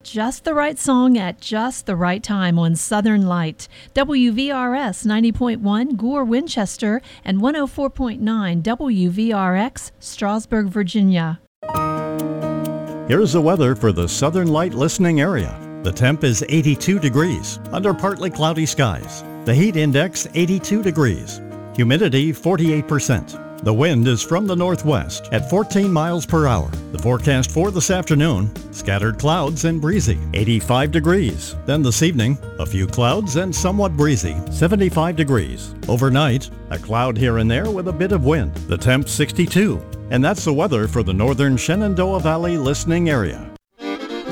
just the right song at just the right time on Southern Light. WVRS 90.1 Gore, Winchester, and 104.9 WVRX, Strasburg, Virginia. Here's the weather for the Southern Light listening area. The temp is 82 degrees under partly cloudy skies. The heat index 82 degrees. Humidity 48%. The wind is from the northwest at 14 miles per hour. The forecast for this afternoon, scattered clouds and breezy, 85 degrees. Then this evening, a few clouds and somewhat breezy, 75 degrees. Overnight, a cloud here and there with a bit of wind. The temp 62. And that's the weather for the northern Shenandoah Valley listening area.